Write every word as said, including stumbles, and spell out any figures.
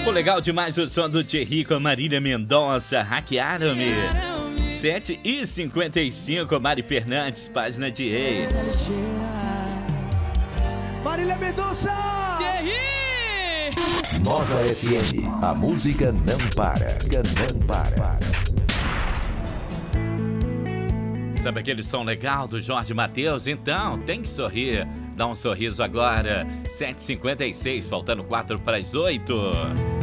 Ficou legal demais o som do Thierry com a Marília Mendonça, Hackearam-me. sete e cinquenta e cinco, Mari Fernandes, página de ex. Marília Mendonça! Thierry! Nova F M, a música não para, não para. Sabe aquele som legal do Jorge Mateus? Então, tem que sorrir. Dá um sorriso agora. sete e cinquenta e seis, faltando quatro para as oito.